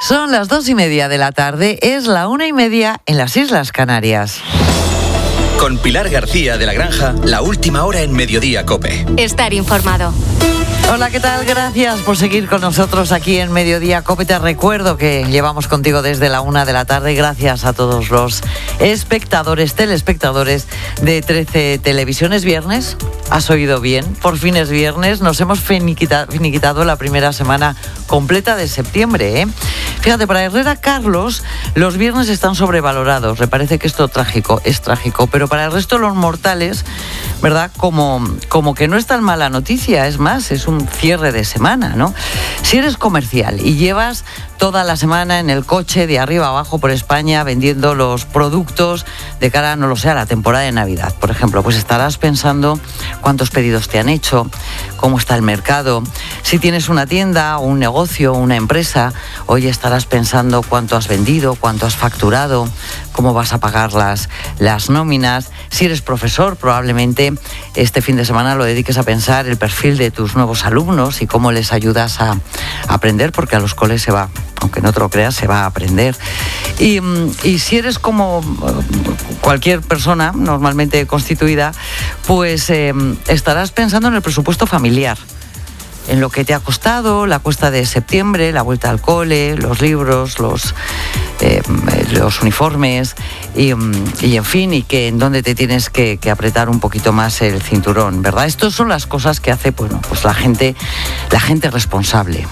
Son las 2:30 de la tarde, es la 1:30 en las Islas Canarias. Con Pilar García de la Granja, la última hora en Mediodía COPE. Estar informado. Hola, ¿qué tal? Gracias por seguir con nosotros aquí en Mediodía COPE. Te recuerdo que llevamos contigo desde la 1 de la tarde. Gracias a todos los telespectadores de 13 Televisiones. Viernes, has oído bien, por fin es viernes. Nos hemos finiquitado la primera semana completa de septiembre, ¿eh? Fíjate, para Herrera Carlos, los viernes están sobrevalorados. Le parece que esto es trágico, pero para el resto de los mortales, ¿verdad? Como que no es tan mala noticia, es más, es un cierre de semana, ¿no? Si eres comercial y llevas toda la semana en el coche de arriba abajo por España vendiendo los productos de cara, no lo sé, a la temporada de Navidad, por ejemplo, pues estarás pensando cuántos pedidos te han hecho, cómo está el mercado. Si tienes una tienda, un negocio, una empresa, hoy estarás pensando cuánto has vendido, cuánto has facturado, cómo vas a pagar las nóminas. Si eres profesor, probablemente este fin de semana lo dediques a pensar el perfil de tus nuevos alumnos y cómo les ayudas a aprender, porque a los coles se va, aunque no te lo creas, se va a aprender. Y si eres como cualquier persona normalmente constituida, pues estarás pensando en el presupuesto familiar, en lo que te ha costado la cuesta de septiembre, la vuelta al cole, los libros, los uniformes y en fin, y que en dónde te tienes que apretar un poquito más el cinturón, ¿verdad? Estas son las cosas que hace, bueno, pues la gente responsable.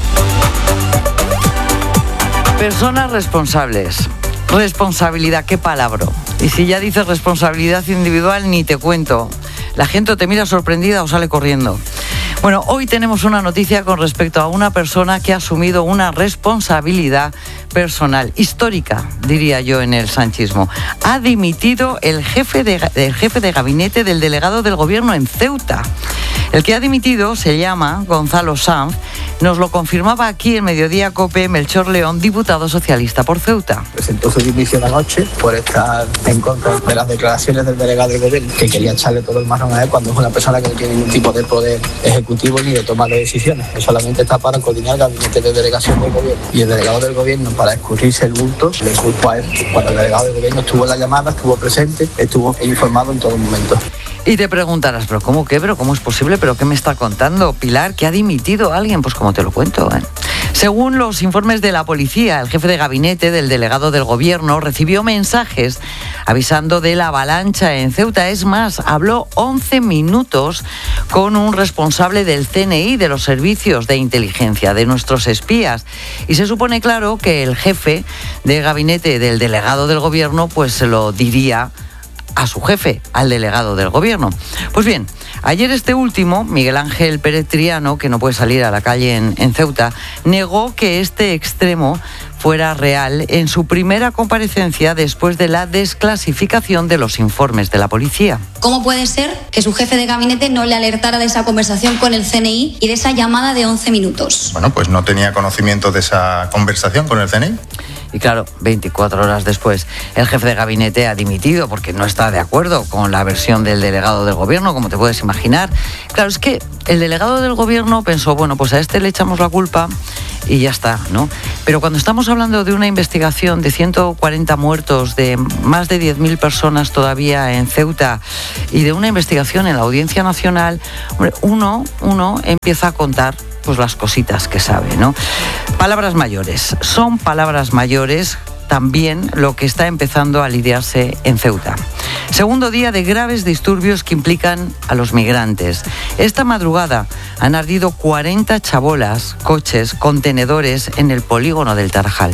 Personas responsables. Responsabilidad, qué palabra. Y si ya dices responsabilidad individual, ni te cuento. La gente o te mira sorprendida o sale corriendo. Bueno, hoy tenemos una noticia con respecto a una persona que ha asumido una responsabilidad personal, histórica, diría yo, en el sanchismo. Ha dimitido el jefe de gabinete del delegado del gobierno en Ceuta. El que ha dimitido se llama Gonzalo Sanz. Nos lo confirmaba aquí en Mediodía COPE Melchor León, diputado socialista por Ceuta. Presentó su dimisión anoche por estar en contra de las declaraciones del delegado del gobierno, que quería echarle todo el marrón a él cuando es una persona que no tiene ningún tipo de poder ejecutivo ni de toma de decisiones. Él solamente está para coordinar el gabinete de delegación del gobierno. Y el delegado del gobierno, para escurrirse el bulto, le culpa a él. Cuando el delegado del gobierno estuvo en la llamada, estuvo presente, estuvo informado en todo momento. Y te preguntarás, ¿pero cómo qué? ¿Pero cómo es posible? ¿Pero qué me está contando Pilar? ¿Que ha dimitido a alguien? Pues como te lo cuento, ¿eh? Según los informes de la policía, el jefe de gabinete del delegado del gobierno recibió mensajes avisando de la avalancha en Ceuta. Es más, habló 11 minutos con un responsable del CNI, de los servicios de inteligencia, de nuestros espías. Y se supone, claro, que el jefe de gabinete del delegado del gobierno pues se lo diría a su jefe, al delegado del gobierno. Pues bien, ayer este último, Miguel Ángel Pérez Triano, que no puede salir a la calle en Ceuta, negó que este extremo fuera real en su primera comparecencia después de la desclasificación de los informes de la policía. ¿Cómo puede ser que su jefe de gabinete no le alertara de esa conversación con el CNI y de esa llamada de 11 minutos? Bueno, pues no tenía conocimiento de esa conversación con el CNI. Y claro, 24 horas después, el jefe de gabinete ha dimitido porque no está de acuerdo con la versión del delegado del gobierno, como te puedes imaginar. Claro, es que el delegado del gobierno pensó, bueno, pues a este le echamos la culpa y ya está, ¿no? Pero cuando estamos hablando de una investigación de 140 muertos, de más de 10.000 personas todavía en Ceuta y de una investigación en la Audiencia Nacional, hombre, uno empieza a contar pues las cositas que sabe, ¿no? Palabras mayores. Son palabras mayores también lo que está empezando a lidiarse en Ceuta. Segundo día de graves disturbios que implican a los migrantes. Esta madrugada han ardido 40 chabolas, coches, contenedores en el polígono del Tarajal.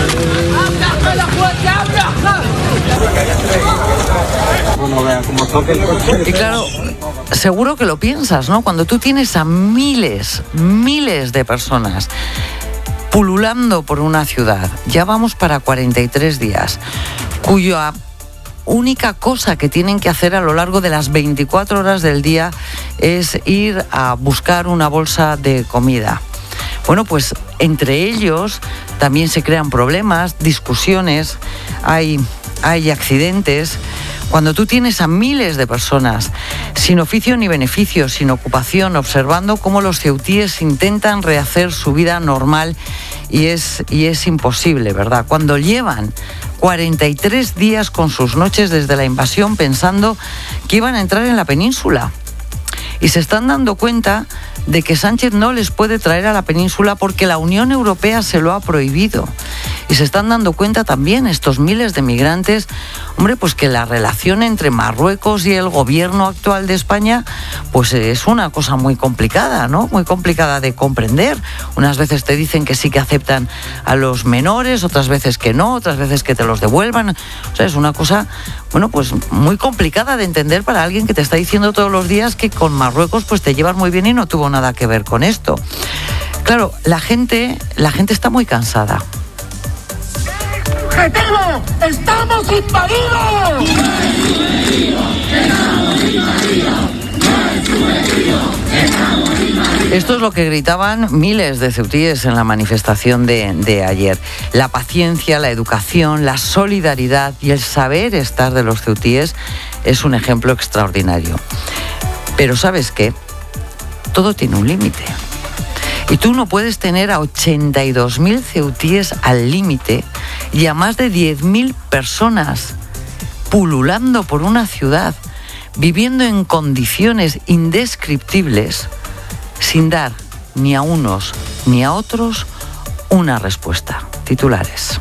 Y claro, seguro que lo piensas, ¿no? Cuando tú tienes a miles de personas pululando por una ciudad, ya vamos para 43 días, cuya única cosa que tienen que hacer a lo largo de las 24 horas del día es ir a buscar una bolsa de comida. Bueno, pues entre ellos también se crean problemas, discusiones, hay accidentes. Cuando tú tienes a miles de personas sin oficio ni beneficio, sin ocupación, observando cómo los ceutíes intentan rehacer su vida normal y es imposible, ¿verdad? Cuando llevan 43 días con sus noches desde la invasión pensando que iban a entrar en la península. Y se están dando cuenta de que Sánchez no les puede traer a la península porque la Unión Europea se lo ha prohibido. Y se están dando cuenta también estos miles de migrantes, hombre, pues que la relación entre Marruecos y el gobierno actual de España, pues es una cosa muy complicada, ¿no? Muy complicada de comprender. Unas veces te dicen que sí que aceptan a los menores, otras veces que no, otras veces que te los devuelvan. O sea, es una cosa, bueno, pues muy complicada de entender para alguien que te está diciendo todos los días que con Marruecos pues te llevas muy bien y no tuvo nada que ver con esto. Claro, la gente está muy cansada. ¡Objetivo! ¡Estamos invadidos! Esto es lo que gritaban miles de ceutíes en la manifestación de ayer. La paciencia, la educación, la solidaridad y el saber estar de los ceutíes es un ejemplo extraordinario. Pero ¿sabes qué? Todo tiene un límite. Y tú no puedes tener a 82.000 ceutíes al límite y a más de 10.000 personas pululando por una ciudad, viviendo en condiciones indescriptibles, sin dar ni a unos ni a otros una respuesta. Titulares.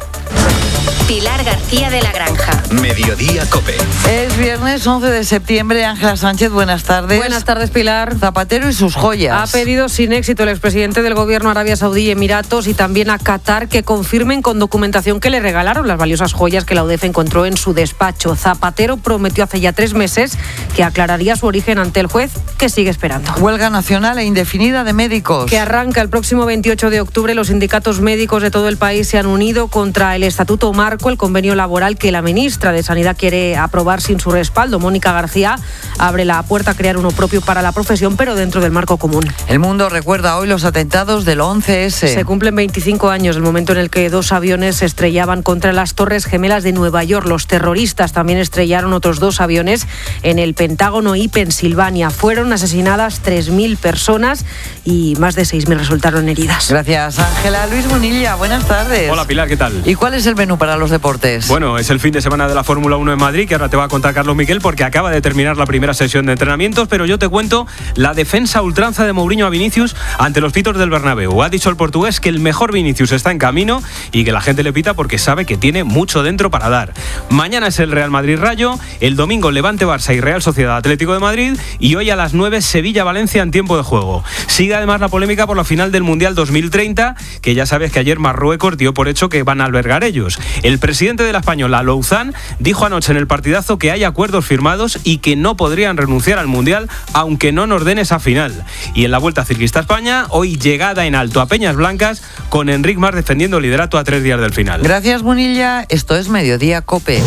Pilar García de la Granja. Mediodía COPE. Es viernes 11 de septiembre. Ángela Sánchez, buenas tardes. Buenas tardes, Pilar. Zapatero y sus joyas. Ha pedido sin éxito el expresidente del gobierno Arabia Saudí y Emiratos y también a Qatar que confirmen con documentación que le regalaron las valiosas joyas que la UDEF encontró en su despacho. Zapatero prometió hace ya 3 meses que aclararía su origen ante el juez, que sigue esperando. Huelga nacional e indefinida de médicos. Que arranca el próximo 28 de octubre. Los sindicatos médicos de todo el país se han unido contra el Estatuto Marco, el convenio laboral que la ministra de Sanidad quiere aprobar sin su respaldo. Mónica García abre la puerta a crear uno propio para la profesión, pero dentro del marco común. El mundo recuerda hoy los atentados del 11S. Se cumplen 25 años del momento en el que 2 aviones se estrellaban contra las Torres Gemelas de Nueva York. Los terroristas también estrellaron otros 2 aviones en el Pentágono y Pensilvania. Fueron asesinadas 3.000 personas y más de 6.000 resultaron heridas. Gracias, Ángela. Luis Munilla, buenas tardes. Hola, Pilar, ¿qué tal? ¿Y cuál es el menú para los deportes? Bueno, es el fin de semana de la Fórmula 1 en Madrid, que ahora te va a contar Carlos Miguel, porque acaba de terminar la primera sesión de entrenamientos, pero yo te cuento la defensa a ultranza de Mourinho a Vinicius ante los pitos del Bernabéu. Ha dicho el portugués que el mejor Vinicius está en camino y que la gente le pita porque sabe que tiene mucho dentro para dar. Mañana es el Real Madrid-Rayo, el domingo Levante-Barça y Real Sociedad Atlético de Madrid, y hoy a las 9 Sevilla-Valencia en tiempo de juego. Sigue además la polémica por la final del Mundial 2030, que ya sabes que ayer Marruecos dio por hecho que van a albergar ellos. El presidente de la Española, Louzán, dijo anoche en el partidazo que hay acuerdos firmados y que no podrían renunciar al Mundial aunque no nos den esa final. Y en la Vuelta Ciclista a España, hoy llegada en alto a Peñas Blancas, con Enric Mas defendiendo el liderato a 3 días del final. Gracias, Munilla. Esto es Mediodía COPE.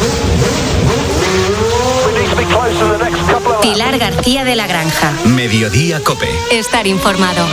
Pilar García de la Granja. Mediodía COPE. Estar informado.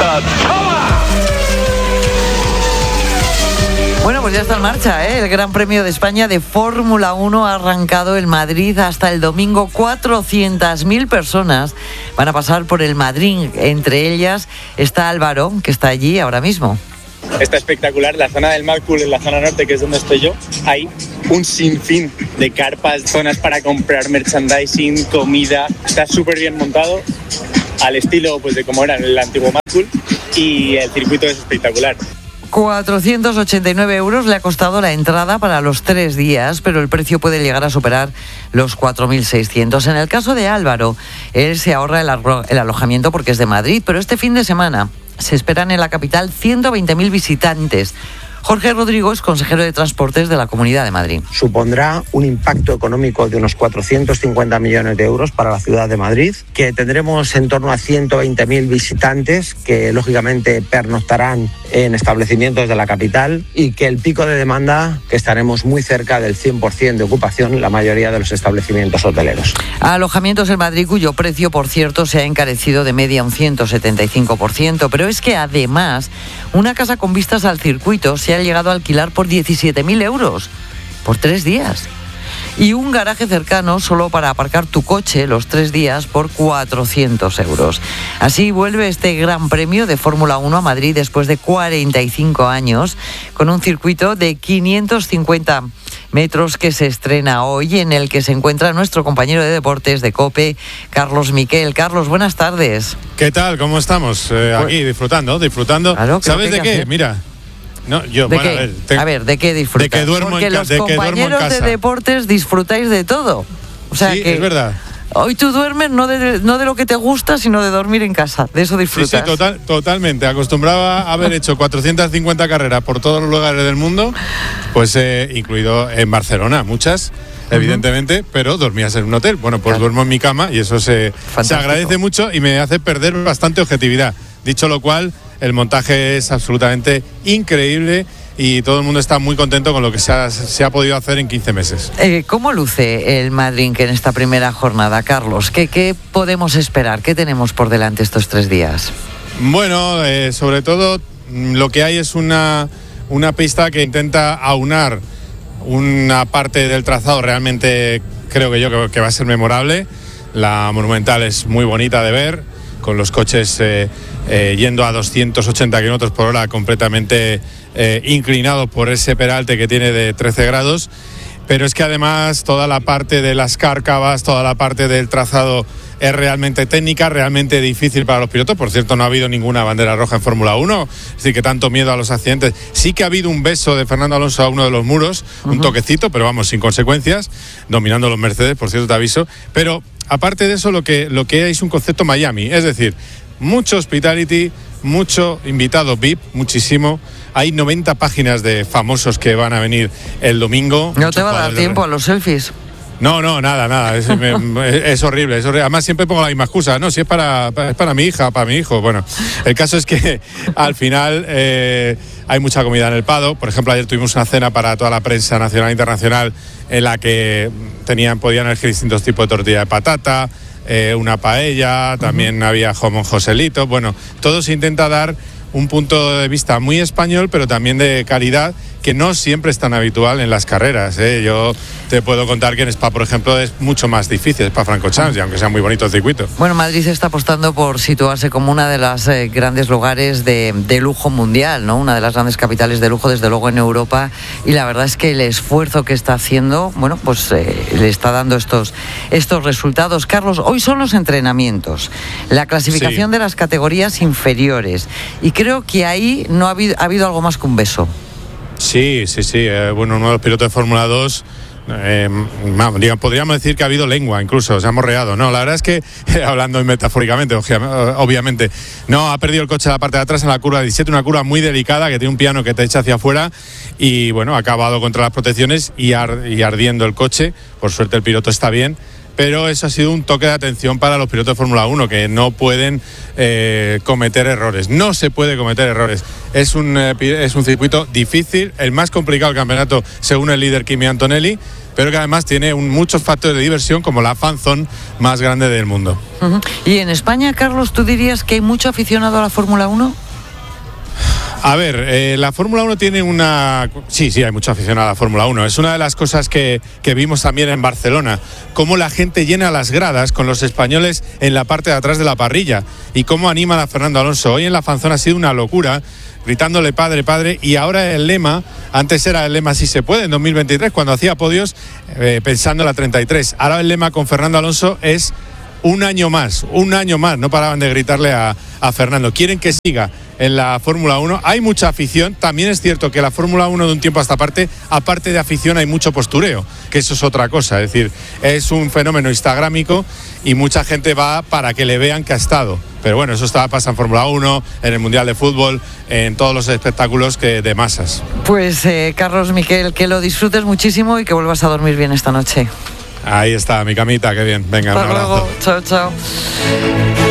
Bueno, pues ya está en marcha, ¿eh? El Gran Premio de España de Fórmula 1 ha arrancado en Madrid hasta el domingo. 400.000 personas van a pasar por el Madrid. Entre ellas está Álvaro, que está allí ahora mismo. Está espectacular, la zona del Mad Cool, en la zona norte, que es donde estoy yo, hay un sinfín de carpas, zonas para comprar merchandising, comida. Está súper bien montado, al estilo pues de como era el antiguo Mad Cool, y el circuito es espectacular. 489 euros le ha costado la entrada para los 3 días, pero el precio puede llegar a superar los 4.600. En el caso de Álvaro, él se ahorra el alojamiento porque es de Madrid, pero este fin de semana se esperan en la capital 120.000 visitantes. Jorge Rodrigo es consejero de Transportes de la Comunidad de Madrid. Supondrá un impacto económico de unos 450 millones de euros para la ciudad de Madrid, que tendremos en torno a 120.000 visitantes que lógicamente pernoctarán en establecimientos de la capital, y que el pico de demanda, que estaremos muy cerca del 100% de ocupación en la mayoría de los establecimientos hoteleros. Alojamientos en Madrid cuyo precio, por cierto, se ha encarecido de media un 175%, pero es que además una casa con vistas al circuito se ha llegado a alquilar por 17.000 euros por 3 días. y un garaje cercano solo para aparcar tu coche los 3 días por 400 euros. Así vuelve este Gran Premio de Fórmula 1 a Madrid después de 45 años, con un circuito de 550 metros que se estrena hoy, en el que se encuentra nuestro compañero de deportes de COPE, Carlos Miquel. Carlos, buenas tardes. ¿Qué tal? ¿Cómo estamos? Aquí disfrutando. Claro, ¿sabes de qué? Hacer. Mira, no, yo, ¿De bueno, qué? A ver, ¿de qué disfrutas? De que duermo Porque los compañeros de deportes disfrutáis de todo. O sea, sí, que es verdad. Hoy tú duermes no de lo que te gusta, sino de dormir en casa. De eso disfrutas. Sí, totalmente. Acostumbraba a haber hecho 450 carreras por todos los lugares del mundo, pues incluido en Barcelona, muchas, evidentemente, pero dormías en un hotel. Bueno, pues duermo en mi cama y eso se agradece mucho y me hace perder bastante objetividad. Dicho lo cual, el montaje es absolutamente increíble y todo el mundo está muy contento con lo que se ha podido hacer en 15 meses. ¿Cómo luce el Madrid en esta primera jornada, Carlos? ¿Qué podemos esperar? ¿Qué tenemos por delante estos 3 días? Bueno, sobre todo lo que hay es una pista que intenta aunar una parte del trazado realmente, creo que va a ser memorable. La Monumental es muy bonita de ver, con los coches yendo a 280 kilómetros por hora completamente inclinados por ese peralte que tiene de 13 grados, pero es que además toda la parte de las cárcavas, toda la parte del trazado es realmente técnica, realmente difícil para los pilotos. Por cierto, no ha habido ninguna bandera roja en Fórmula 1, es decir, que tanto miedo a los accidentes. Sí que ha habido un beso de Fernando Alonso a uno de los muros, un toquecito, pero vamos, sin consecuencias, dominando los Mercedes, por cierto, te aviso. Pero aparte de eso, lo que hay es un concepto Miami, es decir, mucho hospitality, mucho invitado VIP, muchísimo. Hay 90 páginas de famosos que van a venir el domingo. ¿No te va a dar tiempo a los selfies? No, nada. Es horrible, es horrible. Además, siempre pongo la misma excusa. No, si es para mi hija, para mi hijo. Bueno, el caso es que al final hay mucha comida en el Pado. Por ejemplo, ayer tuvimos una cena para toda la prensa nacional e internacional en la que podían elegir distintos tipos de tortilla de patata, una paella, también había jamón Joselito. Bueno, todo se intenta dar un punto de vista muy español, pero también de calidad, que no siempre es tan habitual en las carreras. Yo te puedo contar que en Spa, por ejemplo, es mucho más difícil, Spa-Francorchamps, y aunque sea muy bonito el circuito. Bueno, Madrid está apostando por situarse como una de las grandes lugares de lujo mundial, ¿no? Una de las grandes capitales de lujo, desde luego, en Europa, y la verdad es que el esfuerzo que está haciendo, bueno, pues le está dando estos resultados. Carlos, hoy son los entrenamientos, la clasificación de las categorías inferiores, y creo que ahí no ha habido algo más que un beso. Sí. Bueno, uno de los pilotos de Fórmula 2, podríamos decir que ha habido lengua, incluso se ha morreado. No, la verdad es que, hablando metafóricamente, obviamente, no, ha perdido el coche en la parte de atrás en la curva 17, una curva muy delicada que tiene un piano que te echa hacia afuera y, bueno, ha acabado contra las protecciones y ardiendo el coche. Por suerte el piloto está bien. Pero eso ha sido un toque de atención para los pilotos de Fórmula 1, que no pueden cometer errores. No se puede cometer errores. Es un circuito difícil, el más complicado del campeonato, según el líder Kimi Antonelli, pero que además tiene muchos factores de diversión, como la fan zone más grande del mundo. ¿Y en España, Carlos, tú dirías que hay mucho aficionado a la Fórmula 1? A ver, la Fórmula 1 tiene una... Sí, hay mucho aficionado a la Fórmula 1. Es una de las cosas que vimos también en Barcelona, cómo la gente llena las gradas con los españoles en la parte de atrás de la parrilla y cómo animan a Fernando Alonso. Hoy en la fanzona ha sido una locura, gritándole padre, padre, y ahora el lema, antes era el lema si se puede, en 2023, cuando hacía podios, pensando en la 33. Ahora el lema con Fernando Alonso es un año más, no paraban de gritarle a Fernando. Quieren que siga en la Fórmula 1. Hay mucha afición, también es cierto que la Fórmula 1 de un tiempo a esta parte, aparte de afición, hay mucho postureo, que eso es otra cosa, es decir, es un fenómeno instagrámico y mucha gente va para que le vean que ha estado. Pero bueno, eso pasa en Fórmula 1, en el Mundial de Fútbol, en todos los espectáculos de masas. Pues Carlos Miquel, que lo disfrutes muchísimo y que vuelvas a dormir bien esta noche. Ahí está, mi camita, qué bien. Venga, hasta un abrazo. Luego. Chao.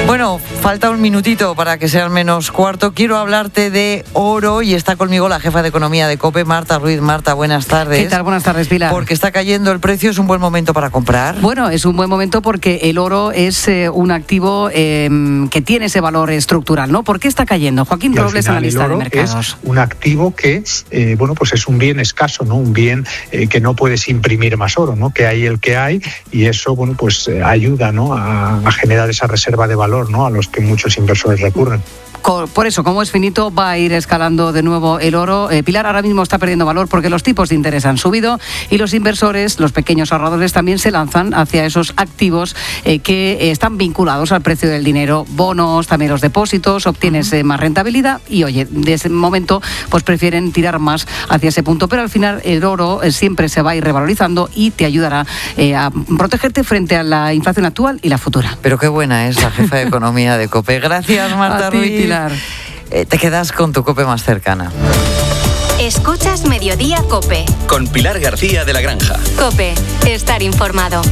Bueno, falta un minutito para que sea al menos cuarto. Quiero hablarte de oro y está conmigo la jefa de economía de COPE, Marta Ruiz. Marta, buenas tardes. ¿Qué tal? Buenas tardes, Pilar. Porque está cayendo el precio, ¿es un buen momento para comprar? Bueno, es un buen momento porque el oro es un activo que tiene ese valor estructural, ¿no? ¿Por qué está cayendo? Joaquín Robles, analista de mercados. Es un activo que, pues es un bien escaso, ¿no? Un bien que no puedes imprimir más oro, ¿no? Que hay el que hay y eso, ayuda, ¿no? a generar esa reserva de valor, ¿no? A los que muchos inversores recurren. Por eso, como es finito, va a ir escalando de nuevo el oro. Pilar, ahora mismo está perdiendo valor porque los tipos de interés han subido y los inversores, los pequeños ahorradores, también se lanzan hacia esos activos que están vinculados al precio del dinero. Bonos, también los depósitos, obtienes más rentabilidad y, oye, de ese momento pues prefieren tirar más hacia ese punto. Pero al final el oro siempre se va a ir revalorizando y te ayudará a protegerte frente a la inflación actual y la futura. Pero qué buena es la jefa de economía de COPE. Gracias, Marta Ruiz. Te quedas con tu COPE más cercana. Escuchas Mediodía COPE. Con Pilar García de la Granja. COPE, estar informado.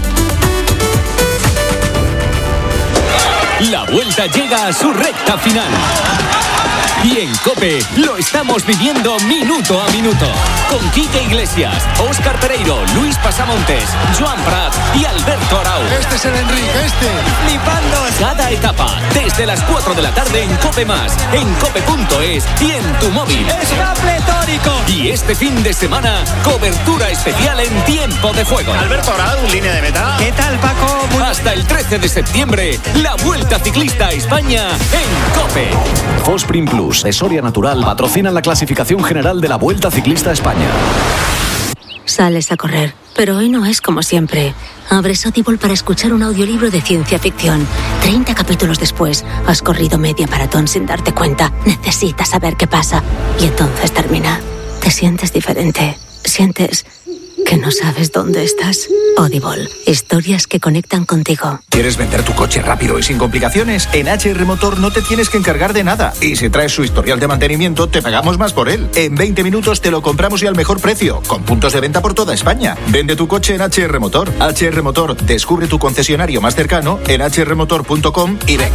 La vuelta llega a su recta final. Y en COPE lo estamos viviendo minuto a minuto. Con Quique Iglesias, Óscar Pereiro, Luis Pasamontes, Joan Prat y Alberto Arau. Este es el Enrique, Flipando cada etapa, desde las 4 de la tarde en COPE+, en cope.es y en tu móvil. ¡Está pletórico! Y este fin de semana, cobertura especial en tiempo de juego. Alberto Arau, línea de meta. ¿Qué tal, Paco? Hasta el 13 de septiembre, la Vuelta Ciclista a España en COPE. Fosprin Plus, de Soria Natural, patrocinan la clasificación general de la Vuelta Ciclista a España. Sales a correr, pero hoy no es como siempre. Abres Audible para escuchar un audiolibro de ciencia ficción. 30 capítulos después, has corrido media maratón sin darte cuenta. Necesitas saber qué pasa. Y entonces termina. Te sientes diferente. Sientes que no sabes dónde estás. Audible. Historias que conectan contigo. ¿Quieres vender tu coche rápido y sin complicaciones? En HR Motor no te tienes que encargar de nada. Y si traes su historial de mantenimiento, te pagamos más por él. En 20 minutos te lo compramos y al mejor precio. Con puntos de venta por toda España. Vende tu coche en HR Motor. HR Motor. Descubre tu concesionario más cercano en hrmotor.com y ven.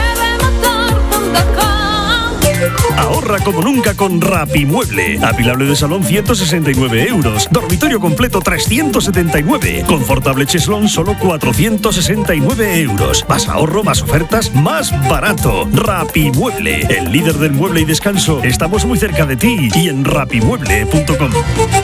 Ahorra como nunca con Rapimueble. Apilable de salón 169 euros. Dormitorio completo 379. Confortable cheslón solo 469 euros. Más ahorro, más ofertas, más barato. Rapimueble, el líder del mueble y descanso. Estamos muy cerca de ti y en rapimueble.com.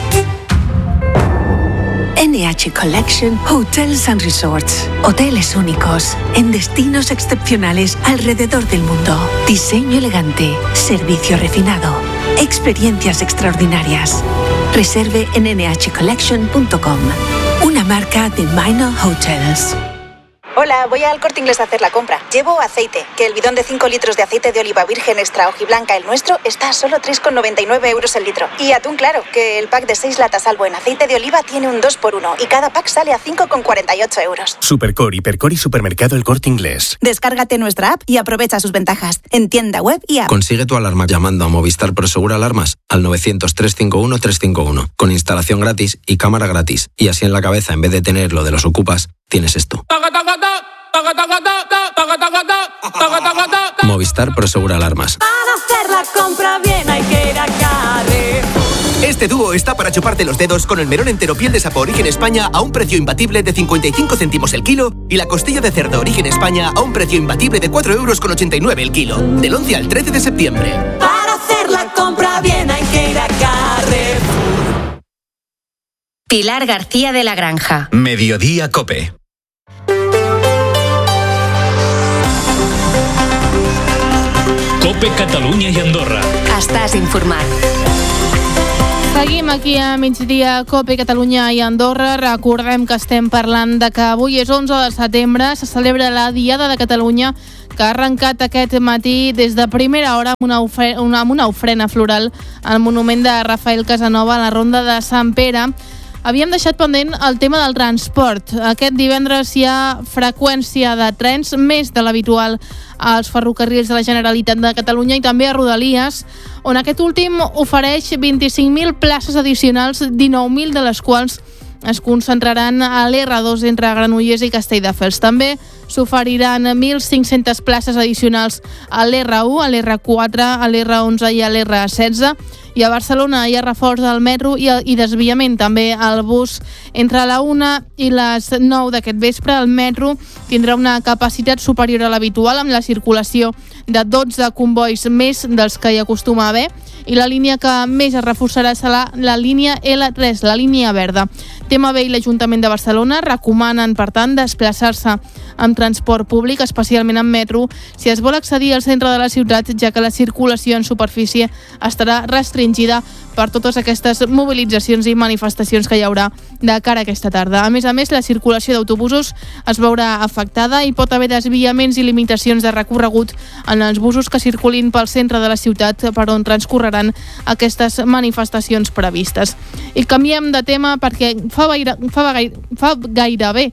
NH Collection Hotels and Resorts. Hoteles únicos, en destinos excepcionales alrededor del mundo. Diseño elegante, servicio refinado, experiencias extraordinarias. Reserve en nhcollection.com. Una marca de Minor Hotels. Hola, voy al Corte Inglés a hacer la compra. Llevo aceite, que el bidón de 5 litros de aceite de oliva virgen extra hojiblanca, el nuestro, está a solo 3,99 euros el litro. Y atún claro, que el pack de 6 latas Albo en aceite de oliva tiene un 2x1 y cada pack sale a 5,48 euros. Supercor, Hipercor y Supermercado El Corte Inglés. Descárgate nuestra app y aprovecha sus ventajas en tienda web y app. Consigue tu alarma llamando a Movistar Prosegur Alarmas al 900-351-351 con instalación gratis y cámara gratis. Y así en la cabeza, en vez de tener lo de los ocupas, tienes esto. Movistar Prosegur Alarmas. Para hacer la compra bien hay que ir a Carrefour. Este dúo está para chuparte los dedos con el melón entero piel de sapo Origen España a un precio imbatible de 55 céntimos el kilo y la costilla de cerdo Origen España a un precio imbatible de 4,89 € el kilo. Del 11 al 13 de septiembre. Para hacer la compra bien hay que ir a Carrefour. Pilar García de la Granja. Mediodía COPE. COPE Catalunya i Andorra. Estàs informat. Seguim aquí a migdia COPE Catalunya i Andorra. Recordem que estem parlant de que avui és 11 de setembre, se celebra la Diada de Catalunya, que ha arrencat aquest matí des de primera hora amb una ofrena floral al monument de Rafael Casanova a la Ronda de Sant Pere. Havíem deixat pendent el tema del transport. Aquest divendres hi ha freqüència de trens, més de l'habitual als ferrocarrils de la Generalitat de Catalunya i també a Rodalies, on aquest últim ofereix 25.000 places addicionals, 19.000 de les quals es concentraran a l'R2 entre Granollers i Castelldefels. També s'oferiran 1.500 places addicionals a l'R1, a l'R4, a l'R11 i a l'R16. I a Barcelona hi ha reforç del metro i desviament també al bus entre la 1 i les 9 d'aquest vespre. El metro tindrà una capacitat superior a l'habitual amb la circulació de 12 convois més dels que hi acostuma a haver, i la línia que més es reforçarà serà la línia L3, la línia verda. TMB i l'Ajuntament de Barcelona recomanen, per tant, desplaçar-se amb transport públic, especialment amb metro, si es vol accedir al centre de la ciutat, ja que la circulació en superfície estarà restringida per totes aquestes mobilitzacions i manifestacions que hi haurà de cara a aquesta tarda. A més, la circulació d'autobusos es veurà afectada i pot haver desviaments i limitacions de recorregut en els busos que circulin pel centre de la ciutat per on transcorreran aquestes manifestacions previstes. I canviem de tema perquè fa gairebé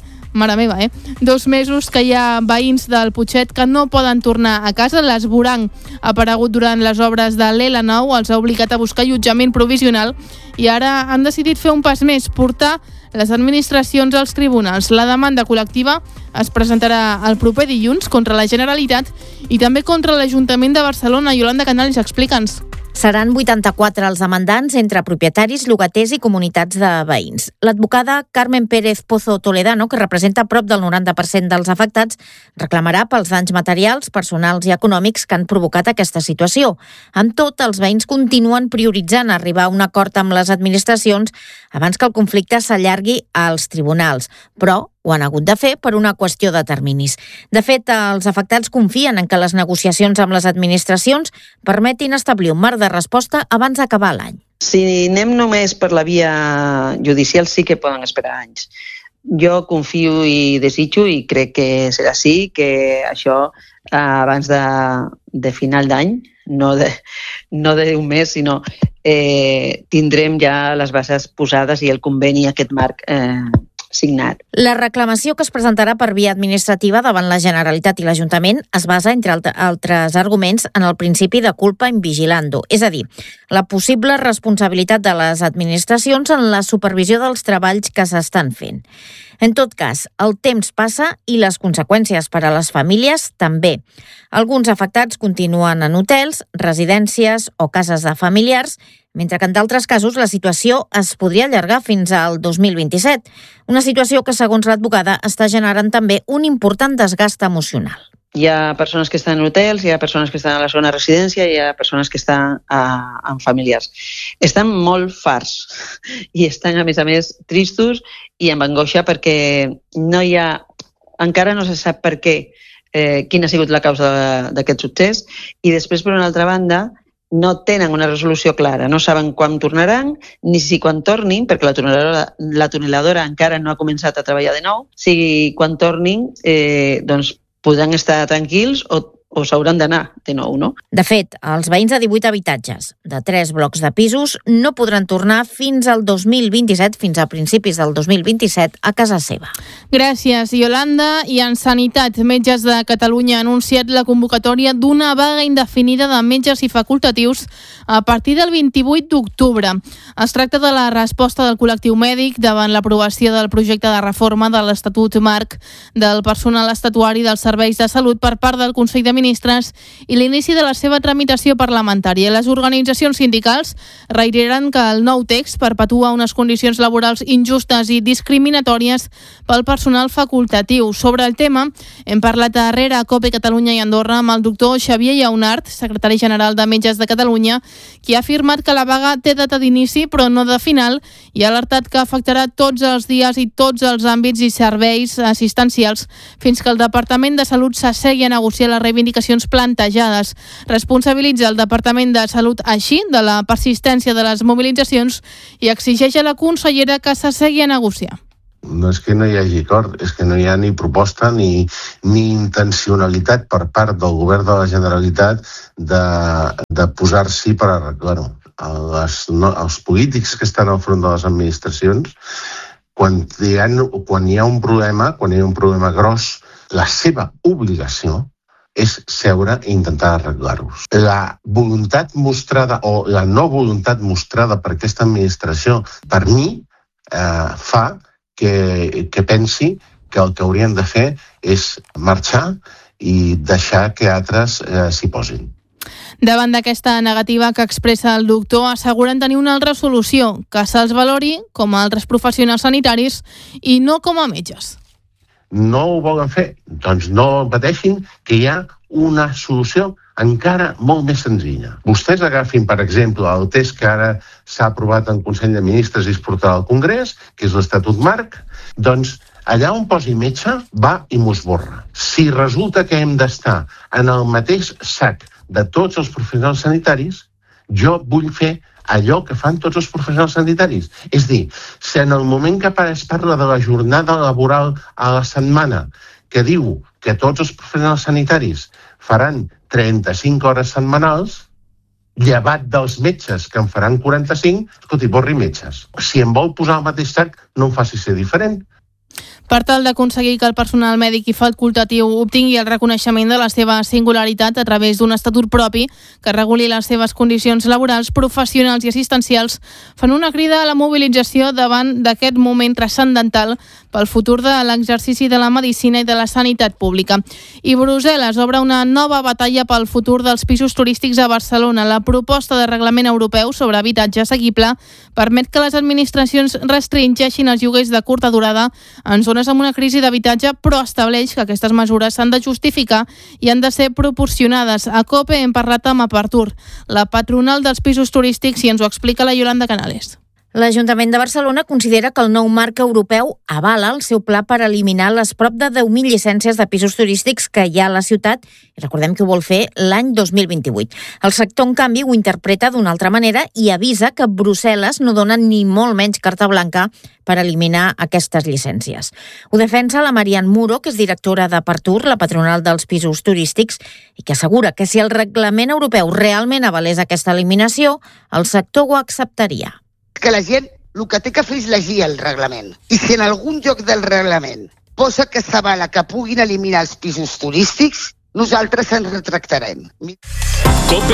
2 mesos que hi ha veïns del Putxet que no poden tornar a casa. L'esvoranc aparegut durant les obres de l'L9 els ha obligat a buscar allotjament provisional i ara han decidit fer un pas més, portar les administracions als tribunals. La demanda col·lectiva es presentarà el proper dilluns contra la Generalitat i també contra l'Ajuntament de Barcelona. Yolanda Canals, explica'ns. Seran 84 els demandants entre propietaris, llogaters i comunitats de veïns. L'advocada Carmen Pérez Pozo Toledano, que representa prop del 90% dels afectats, reclamarà pels danys materials, personals i econòmics que han provocat aquesta situació. Amb tot, els veïns continuen prioritzant arribar a un acord amb les administracions abans que el conflicte s'allargui als tribunals, però ho han hagut de fer per una qüestió de terminis. De fet, els afectats confien en que les negociacions amb les administracions permetin establir un marc de resposta abans d'acabar l'any. Si anem només per la via judicial, sí que poden esperar anys. Jo confio i desitjo, i crec que serà així, que això abans de final d'any, no d'un mes, sinó tindrem ja les bases posades i el conveni, aquest marc signat. La reclamació que es presentarà per via administrativa davant la Generalitat i l'Ajuntament es basa, entre altres arguments, en el principi de culpa in vigilando, és a dir, la possible responsabilitat de les administracions en la supervisió dels treballs que s'estan fent. En tot cas, el temps passa i les conseqüències per a les famílies també. Alguns afectats continuen en hotels, residències o cases de familiars, mentre que en d'altres casos la situació es podria allargar fins al 2027. Una situació que, segons l'advocada, està generant també un important desgast emocional. Hi ha persones que estan en hotels, hi ha persones que estan a la segona residència, hi ha persones que estan amb familiars. Estan molt farts i estan, a més, tristos i amb angoixa perquè encara no se sap per què, quina ha sigut la causa d'aquest succés, i després, per una altra banda, no tenen una resolució clara, no saben quan tornaran, ni si quan tornin, perquè la tuneladora encara no ha començat a treballar de nou, si quan tornin podran estar tranquils o s'hauran d'anar de nou, no? De fet, els veïns de 18 habitatges de 3 blocs de pisos no podran tornar fins al 2027, fins a principis del 2027, a casa seva. Gràcies, Yolanda. I en sanitat, Metges de Catalunya ha anunciat la convocatòria d'una vaga indefinida de metges i facultatius a partir del 28 d'octubre. Es tracta de la resposta del col·lectiu mèdic davant l'aprovació del projecte de reforma de l'Estatut Marc del personal estatuari dels serveis de salut per part del Consell de Ministres i l'inici de la seva tramitació parlamentària. Les organitzacions sindicals reiteren que el nou text perpetua unes condicions laborals injustes i discriminatòries pel personal facultatiu. Sobre el tema, hem parlat a Herrera, COPE Catalunya i Andorra amb el doctor Xavier Lleonart, secretari general de Metges de Catalunya, qui ha afirmat que la vaga té data d'inici però no de final i ha alertat que afectarà tots els dies i tots els àmbits i serveis assistencials fins que el Departament de Salut s'assegui a negociar les reivindicacions plantejades. Responsabilitza el Departament de Salut així de la persistència de les mobilitzacions i exigeix a la consellera que s'assegui a negociar. No és que no hi hagi acord, és que no hi ha ni proposta ni intencionalitat per part del govern de la Generalitat de posar-s'hi per arreglar-ho. Els polítics que estan al front de les administracions, quan hi ha un problema gros, la seva obligació és seure i intentar arreglar-los. La voluntat mostrada o la no voluntat mostrada per aquesta administració, per mi, fa que pensi que el que haurien de fer és marxar i deixar que altres s'hi posin. Davant d'aquesta negativa que expressa el doctor, asseguren tenir una altra solució, que se'ls valori com a altres professionals sanitaris i no com a metges. No ho volen fer? Doncs no pateixin, que hi ha una solució encara molt més senzilla. Vostès agafin, per exemple, el text que ara s'ha aprovat en Consell de Ministres i es portarà al Congrés, que és l'Estatut Marc, doncs allà on posi metge va i m'ho esborra. Si resulta que hem d'estar en el mateix sac de tots els professionals sanitaris, jo vull fer allò que fan tots els professionals sanitaris. És dir, si en el moment que es parla de la jornada laboral a la setmana, que diu que tots els professionals sanitaris faran 35 hores setmanals, llevat dels metges que en faran 45, escolti, borri metges. Si em vol posar al mateix sac, no em faci ser diferent. Per tal d'aconseguir que el personal mèdic i facultatiu obtingui el reconeixement de la seva singularitat a través d'un estatut propi que reguli les seves condicions laborals, professionals i assistencials, fan una crida a la mobilització davant d'aquest moment transcendental pel futur de l'exercici de la medicina i de la sanitat pública. I Brussel·les obre una nova batalla pel futur dels pisos turístics a Barcelona. La proposta de reglament europeu sobre habitatge assequible permet que les administracions restringeixin els lloguers de curta durada en zones amb una crisi d'habitatge, però estableix que aquestes mesures s'han de justificar i han de ser proporcionades. A COPE hem parlat amb Apertur, la patronal dels pisos turístics, i ens ho explica la Yolanda Canales. L'Ajuntament de Barcelona considera que el nou marc europeu avala el seu pla per eliminar les prop de 10.000 llicències de pisos turístics que hi ha a la ciutat, i recordem que ho vol fer l'any 2028. El sector, en canvi, ho interpreta d'una altra manera i avisa que Brussel·les no dona ni molt menys carta blanca per eliminar aquestes llicències. Ho defensa la Marian Muro, que és directora d'Apertur, la patronal dels pisos turístics, i que assegura que si el reglament europeu realment avalés aquesta eliminació, el sector ho acceptaria. Que la gent el que té que fer és llegir el reglament. I si en algun lloc del reglament posa que s'avala que puguin eliminar els pisos turístics, nosaltres ens retractarem. COPE